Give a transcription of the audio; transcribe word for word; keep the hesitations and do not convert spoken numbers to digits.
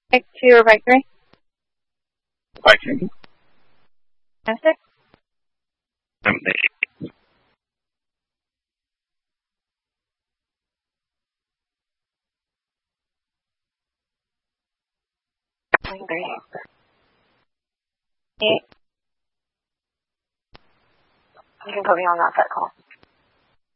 Bike two or bike three? Bike two. Fantastic. Seventy. Bike three. Eight. You can put me on that set call.